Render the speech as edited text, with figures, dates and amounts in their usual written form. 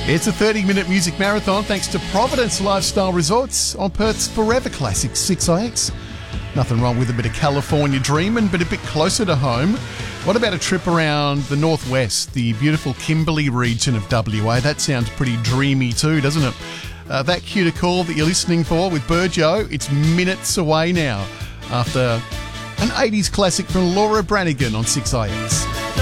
It's a 30-minute music marathon thanks to Providence Lifestyle Resorts on Perth's forever classic 6IX. Nothing wrong with a bit of California dreaming, but a bit closer to home. What about a trip around the northwest, the beautiful Kimberley region of WA? That sounds pretty dreamy too, doesn't it? That cue to call that you're listening for with Burjo, it's minutes away now after an 80s classic from Laura Branigan on 6IX.